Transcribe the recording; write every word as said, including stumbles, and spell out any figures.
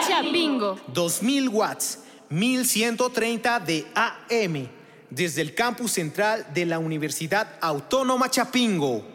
Chapingo. dos mil watts, mil ciento treinta de A M, desde el campus central de la Universidad Autónoma Chapingo.